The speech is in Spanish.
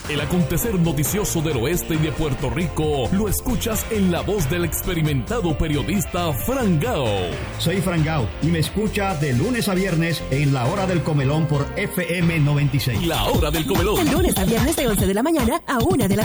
El acontecer noticioso del oeste y de Puerto Rico lo escuchas en la voz del experimentado periodista Fran Gao. Soy Fran Gao y me escucha de lunes a viernes en La Hora del Comelón por FM 96. La Hora del Comelón. De lunes a viernes de 11 de la mañana a 1 de la